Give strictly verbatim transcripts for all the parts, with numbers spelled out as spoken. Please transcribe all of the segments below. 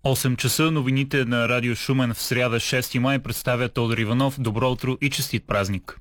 осем часа новините на Радио Шумен в сряда шести май представя Тодор Иванов. Добро утро и честит празник!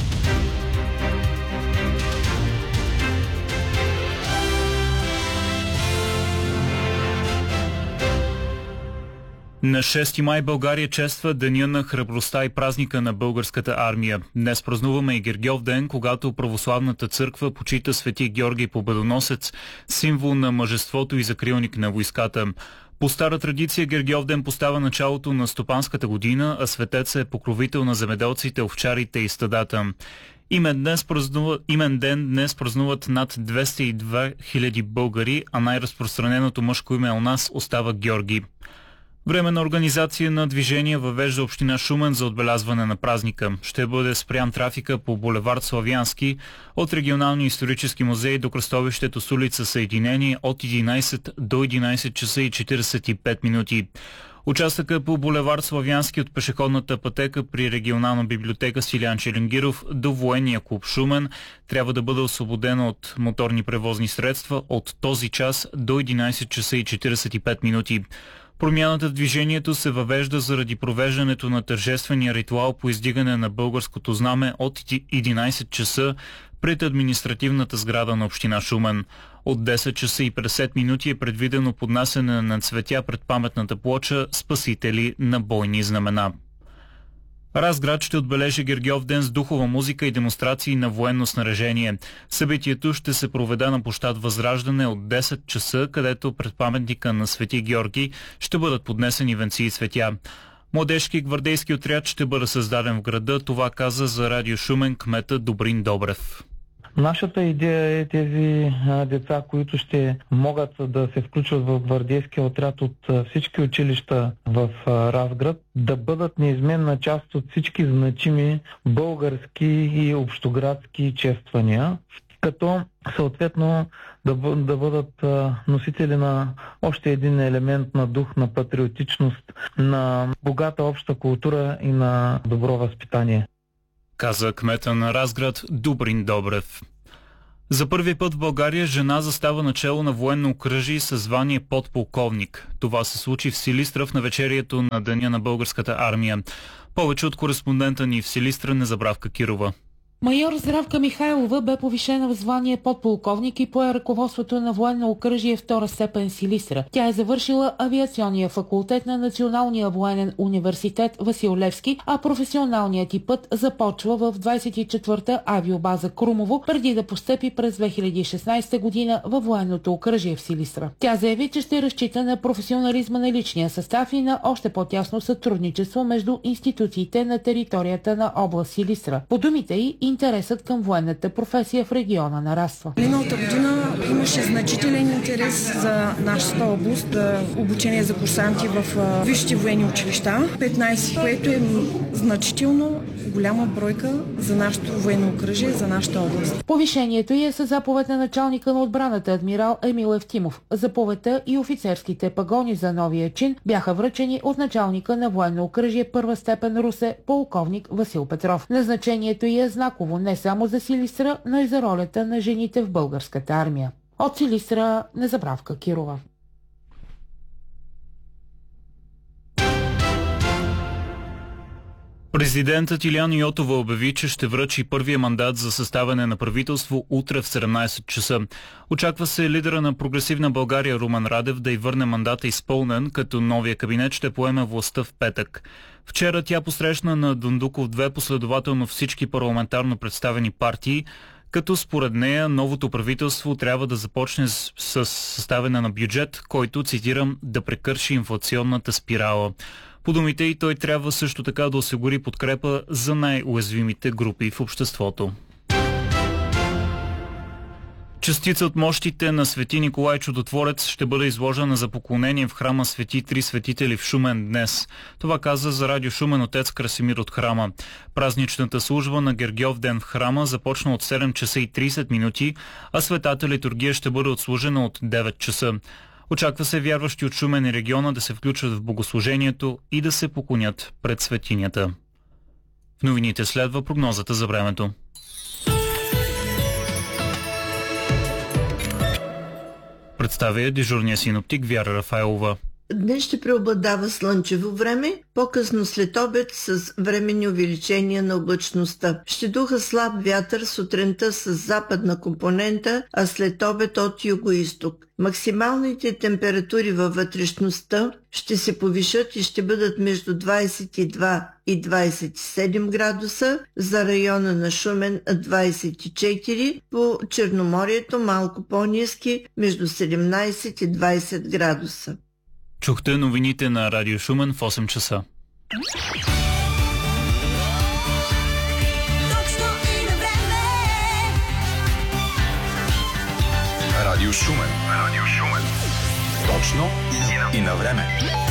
На шести май България чества Деня на храбростта и празника на българската армия. Днес празнуваме и Гергьов ден, когато православната църква почита Свети Георгий Победоносец, символ на мъжеството и закрилник на войската. По стара традиция Гергьов ден поставя началото на стопанската година, а светецът е покровител на земеделците, овчарите и стадата. Имен, днес празнува, имен ден днес празнуват над двеста и две хиляди българи, а най-разпространеното мъжко име у нас остава Георги. Временна организация на движение въвежда община Шумен за отбелязване на празника. Ще бъде спрян трафика по булевард Славянски от Регионалния исторически музей до кръстовището с улица Съединение от единайсет до единайсет часа и четирийсет и пет минути. Участъка по булевард Славянски от пешеходната пътека при регионална библиотека Силиян Челенгиров до военния клуб Шумен трябва да бъде освободена от моторни превозни средства от този час до единайсет часа и четирийсет и пет минути. Промяната в движението се въвежда заради провеждането на тържествения ритуал по издигане на българското знаме от единайсет часа пред административната сграда на община Шумен. От десет часа и петдесет минути е предвидено поднасяне на цветя пред паметната плоча "Спасители на бойни знамена". Разград ще отбележи Гергьов ден с духова музика и демонстрации на военно снаряжение. Събитието ще се проведе на площад Възраждане от десет часа, където пред паметника на Свети Георги ще бъдат поднесени венци и цветя. Младежки гвардейски отряд ще бъде създаден в града, това каза за Радио Шумен кмета Добрин Добрев. Нашата идея е тези а, деца, които ще могат да се включват в гвардейския отряд от а, всички училища в а, Разград, да бъдат неизменна част от всички значими български и общоградски чествания, като съответно да, да бъдат а, носители на още един елемент на дух, на патриотичност, на богата обща култура и на добро възпитание, каза кмета на Разград Добрин Добрев. За първи път в България жена застава начело на военно окръжие със звание подполковник. Това се случи в Силистра в навечерието на Деня на българската армия. Повече от кореспондента ни в Силистра Незабравка Кирова. Майор Здравка Михайлова бе повишена в звание подполковник и пое ръководството на военно окръжие втора степен Силистра. Тя е завършила авиационния факултет на Националния военен университет Васил Левски, а професионалният ти път започва в двайсет и четвърта авиобаза Крумово, преди да постъпи през две хиляди и шестнайсета година във военното окръжие в Силистра. Тя заяви, че ще разчита на професионализма на личния състав и на още по-тясно сътрудничество между институциите на територията на област Силистра. По думите й, интересът към военната професия в региона нараства. Миналата година имаше значителен интерес за нашата област, обучение за курсанти в висшите военни училища, петнайсет, което е значително голяма бройка за нашето военно окръжие, за нашата област. Повишението й е със заповед на началника на отбраната адмирал Емил Евтимов. Заповедта и офицерските пагони за новия чин бяха връчени от началника на военно окръжие първа степен Русе, полковник Васил Петров. Назначението й е знаково не само за Силистра, но и за ролята на жените в българската армия. От Силистра Незабравка Кирова. Президентът Илиян Йотова обяви, че ще връчи първия мандат за съставяне на правителство утре в седемнайсет часа. Очаква се лидера на Прогресивна България Румен Радев да й върне мандата изпълнен, като новия кабинет ще поеме властта в петък. Вчера тя посрещна на Дондуков две последователно всички парламентарно представени партии, като според нея новото правителство трябва да започне с, с съставяне на бюджет, който, цитирам, да прекърши инфлационната спирала. По думите и той трябва също така да осигури подкрепа за най-уязвимите групи в обществото. Частица от мощите на Свети Николай Чудотворец ще бъде изложена за поклонение в храма Свети Три светители в Шумен днес. Това каза за Радио Шумен отец Красимир от храма. Празничната служба на Гергьов ден в храма започна от седем часа и трийсет минути, а светата литургия ще бъде отслужена от девет часа. Очаква се вярващи от Шумен и региона да се включат в богослужението и да се поклонят пред светинята. В новините следва прогнозата за времето. Представя дежурния синоптик Вяра Рафаелова. Днес ще преобладава слънчево време, по-късно след обед с временни увеличения на облачността. Ще духа слаб вятър сутринта с западна компонента, а след обед от юго-исток. Максималните температури във вътрешността ще се повишат и ще бъдат между двадесет и два и двадесет и седем градуса, за района на Шумен двадесет и четири, по Черноморието малко по-ниски, между седемнадесет и двадесет градуса. Чухте новините на Радио Шумен в осем часа. Радио Шумен. Радио Шумен. Точно и на време.